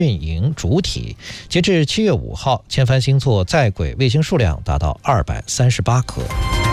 运营主体。截至7月5号，千帆星座在轨卫星数量达到238颗。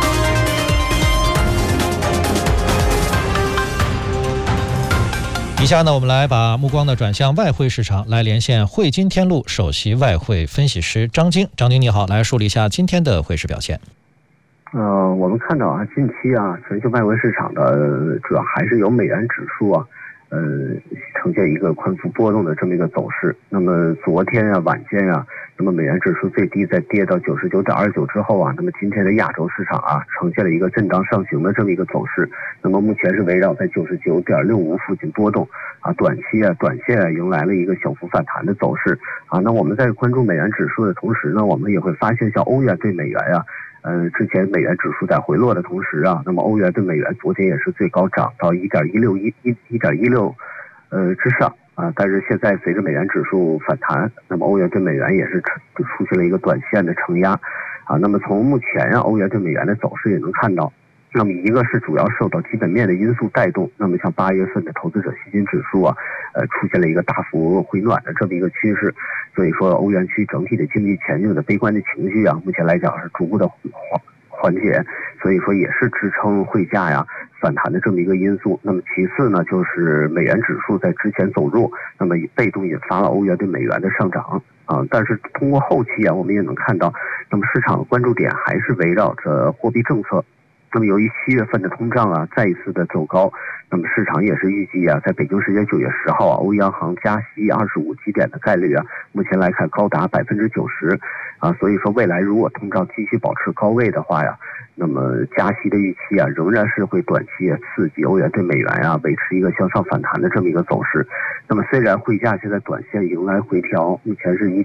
以下呢，我们来把目光转向外汇市场，来连线汇金天路首席外汇分析师张晶。张晶你好，来梳理一下今天的汇市表现。 我们看到近期全球外汇市场的主要还是由美元指数呈现一个宽幅波动的这么一个走势。那么昨天晚间那么美元指数最低在跌到99.29之后那么今天的亚洲市场呈现了一个震荡上行的这么一个走势。那么目前是围绕在99.65附近波动短线迎来了一个小幅反弹的走势那我们在关注美元指数的同时呢，我们也会发现像欧元对美元之前美元指数在回落的同时那么欧元对美元昨天也是最高涨到1.16之上但是现在随着美元指数反弹，那么欧元对美元也是出现了一个短线的承压那么从目前欧元对美元的走势也能看到，那么一个是主要受到基本面的因素带动，那么像8月份的投资者信心指数出现了一个大幅回暖的这么一个趋势，所以说欧元区整体的经济前景的悲观的情绪目前来讲是逐步的缓解，所以说也是支撑汇价反弹的这么一个因素。那么其次呢，就是美元指数在之前走弱，那么被动引发了欧元对美元的上涨但是通过后期我们也能看到，那么市场的关注点还是围绕着货币政策。那么由于7月份的通胀再一次的走高，那么市场也是预计在北京时间9月10号欧央行加息25基点的概率目前来看高达90%所以说未来如果通胀继续保持高位的话那么加息的预期仍然是会短期刺激欧元对美元维持一个向上反弹的这么一个走势。那么虽然汇价现在短线迎来回调，目前是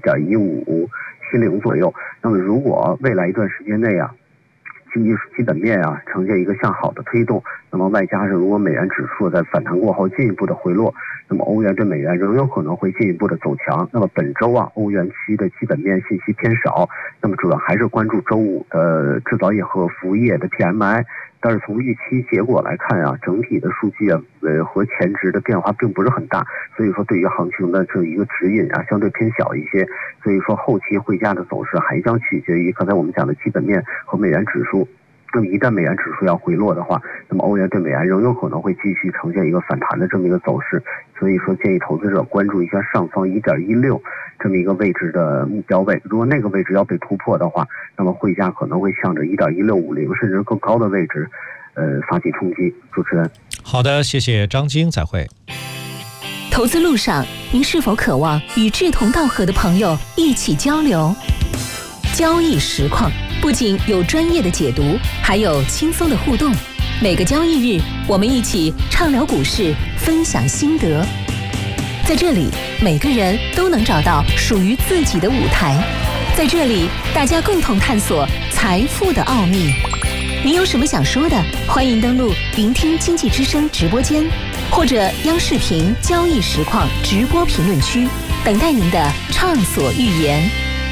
1.1570左右，那么如果未来一段时间内经济基本面呈现一个向好的推动，那么外加上如果美元指数在反弹过后进一步的回落，那么欧元对美元仍有可能会进一步的走强。那么本周欧元区的基本面信息偏少，那么主要还是关注周五的制造业和服务业的 PMI。但是从预期结果来看整体的数据和前值的变化并不是很大，所以说对于行情的这一个指引相对偏小一些。所以说后期汇价的走势还将取决于刚才我们讲的基本面和美元指数。那么一旦美元指数要回落的话，那么欧元对美元仍有可能会继续呈现一个反弹的这么一个走势。所以说建议投资者关注一下上方1.16这么一个位置的目标位，如果那个位置要被突破的话，那么汇价可能会向着1.1650甚至更高的位置发起冲击。主持人， 好的，谢谢张晶，再会。 投资路上，您是否渴望与志同道合的朋友一起交流？交易实况不仅有专业的解读，还有轻松的互动。每个交易日，我们一起畅聊股市，分享心得。在这里，每个人都能找到属于自己的舞台。在这里，大家共同探索财富的奥秘。您有什么想说的？欢迎登录聆听经济之声直播间，或者央视频交易实况直播评论区，等待您的畅所欲言。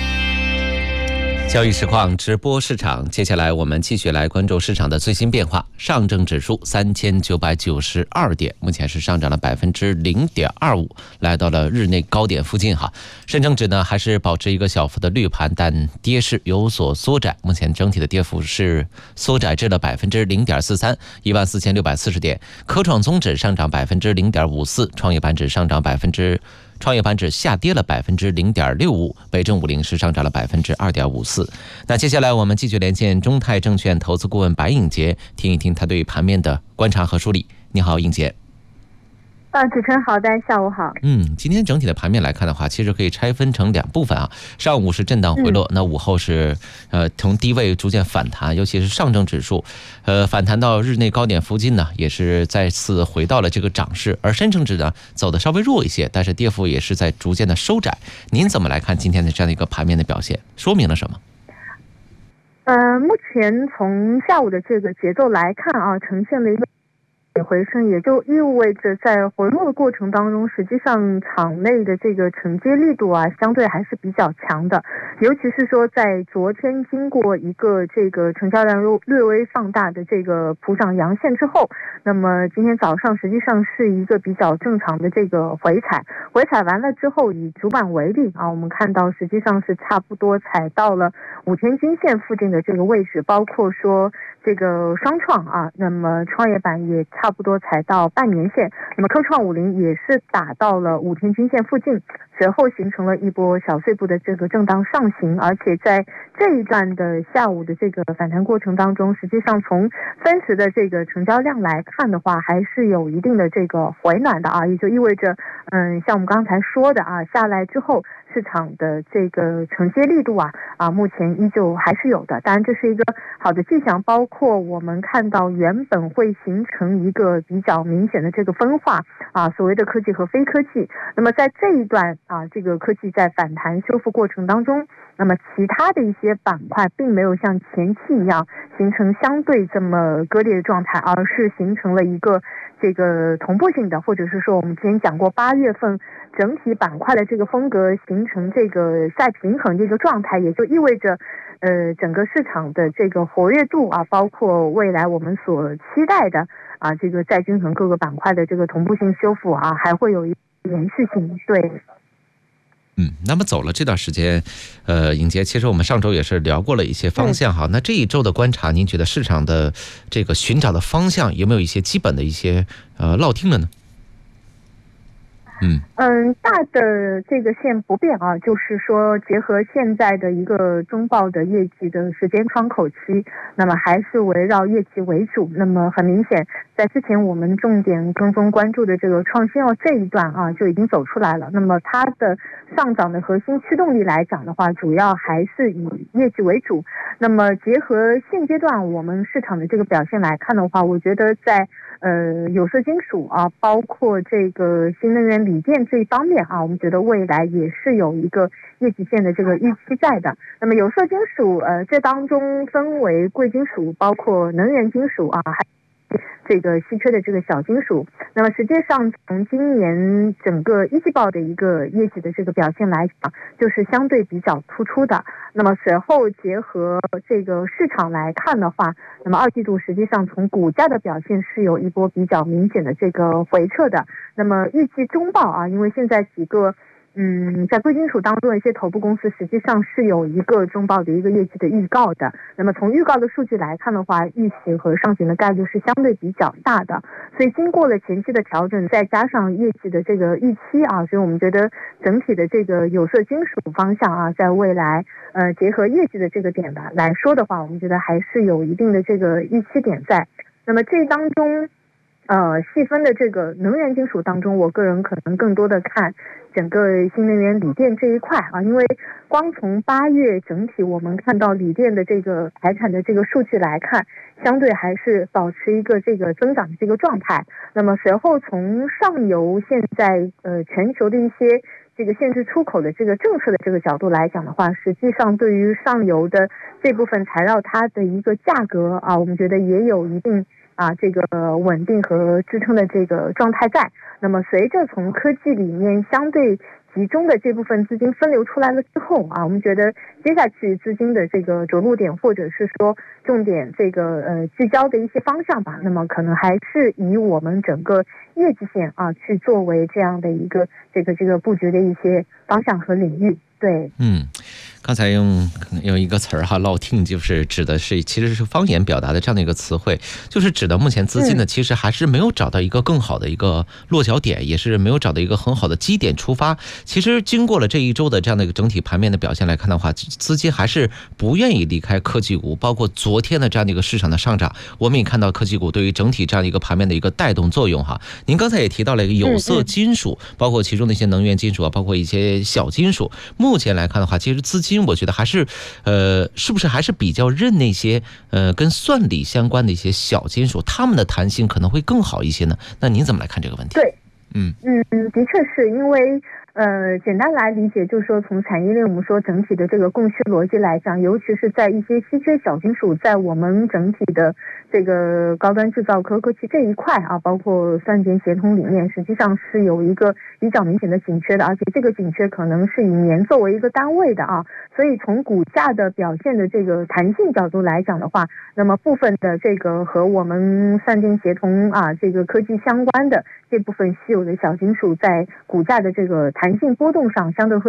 交易实况直播市场，接下来我们继续来关注市场的最新变化。上证指数3992点，目前是上涨了0.25%，来到了日内高点附近深成指呢还是保持一个小幅的绿盘，但跌势有所缩窄，目前整体的跌幅是缩窄至了0.43%， 14640点。科创综指上涨0.54%，创业板指上涨创业板指下跌了0.65%，北证50是上涨了2.54%。那接下来我们继续连线中泰证券投资顾问白颖杰，听一听他对盘面的观察和梳理。你好，颖杰。 主持人好，大家下午好。 今天整体的盘面来看的话，其实可以拆分成2部分上午是震荡回落，那午后是从低位逐渐反弹，尤其是上证指数反弹到日内高点附近呢，也是再次回到了这个涨势，而深成指呢走的稍微弱一些，但是跌幅也是在逐渐的收窄。您怎么来看今天的这样的一个盘面的表现，说明了什么？ 目前从下午的这个节奏来看呈现了一个回升，也就意味着在回落的过程当中，实际上场内的这个承接力度相对还是比较强的。 尤其是说在昨天经过一个这个成交量略微放大的这个普涨阳线之后，那么今天早上实际上是一个比较正常的这个回踩完了之后，以主板为例我们看到实际上是差不多踩到了5天均线附近的这个位置，包括说这个双创那么创业板也差不多踩到半年线，那么科创50也是打到了5天均线附近，随后形成了一波小碎步的这个震荡上行，而且在这一段的下午的这个反弹过程当中，实际上从分时的这个成交量来看的话，还是有一定的这个回暖的也就意味着像我们刚才说的下来之后市场的这个承接力度目前依旧还是有的，当然这是一个好的迹象，包括我们看到原本会形成一个比较明显的这个分化所谓的科技和非科技，那么在这一段这个科技在反弹修复过程当中，那么其他的一些板块并没有像前期一样形成相对这么割裂的状态，而是形成了一个这个同步性的，或者是说我们之前讲过8月份整体板块的这个风格形成这个再平衡的一个状态，也就意味着整个市场的这个活跃度包括未来我们所期待的这个再均衡各个板块的这个同步性修复还会有一个延续性。对。 那么走了这段时间，尹杰，其实我们上周也是聊过了一些方向哈。那这一周的观察，您觉得市场的这个寻找的方向有没有一些基本的一些落听了呢？ 大的这个线不变就是说结合现在的一个中报的业绩的时间窗口期，那么还是围绕业绩为主。那么很明显，在之前我们重点跟踪关注的这个创新这一段就已经走出来了。那么它的上涨的核心驱动力来讲的话，主要还是以业绩为主。那么结合现阶段我们市场的这个表现来看的话，我觉得在有色金属包括这个新能源锂电这一方面我们觉得未来也是有一个业绩线的这个预期在的。那么有色金属这当中分为贵金属，包括能源金属还这个稀缺的这个小金属。那么实际上从今年整个一季报的一个业绩的这个表现来讲，就是相对比较突出的。那么随后结合这个市场来看的话，那么2季度实际上从股价的表现是有一波比较明显的这个回撤的。那么预计中报因为现在几个在贵金属当中的一些头部公司实际上是有一个中报的一个业绩的预告的，那么从预告的数据来看的话，预期和上行的概率是相对比较大的。所以经过了前期的调整，再加上业绩的这个预期所以我们觉得整体的这个有色金属方向在未来结合业绩的这个点来说的话，我们觉得还是有一定的这个预期点在。那么这当中细分的这个能源金属当中，我个人可能更多的看整个新能源锂电这一块因为光从8月整体我们看到锂电的这个排产的这个数据来看，相对还是保持一个这个增长的这个状态。那么随后从上游现在全球的一些这个限制出口的这个政策的这个角度来讲的话，实际上对于上游的这部分材料它的一个价格我们觉得也有一定这个稳定和支撑的这个状态在。那么随着从科技里面相对集中的这部分资金分流出来了之后我们觉得接下去资金的这个着陆点或者是说重点这个聚焦的一些方向吧，那么可能还是以我们整个业绩线去作为这样的一个这个布局的一些方向和领域。对， 刚才用一个词儿落听，就是指的是其实是方言表达的这样的一个词汇，就是指的目前资金呢其实还是没有找到一个更好的一个落脚点，也是没有找到一个很好的基点出发。其实经过了这一周的这样的一个整体盘面的表现来看的话，资金还是不愿意离开科技股，包括昨天的这样的一个市场的上涨，我们也看到科技股对于整体这样的一个盘面的一个带动作用您刚才也提到了一个有色金属，包括其中的一些能源金属包括一些小金属，目前来看的话，其实资金我觉得还是是不是还是比较认那些跟算力相关的一些小金属，它们的弹性可能会更好一些呢？那您怎么来看这个问题？ 对，的确是因为简单来理解，就是说从产业链我们说整体的这个供需逻辑来讲，尤其是在一些稀缺小金属在我们整体的这个高端制造可口可气这一块啊，包括3间协同里面，实际上是有一个比较明显的紧缺的，而且这个紧缺可能是以年作为一个单位的啊，所以从股价的表现的这个弹性角度来讲的话，那么部分的这个和我们3间协同啊这个科技相关的这部分稀有的小金属在股价的这个弹性波动上相对会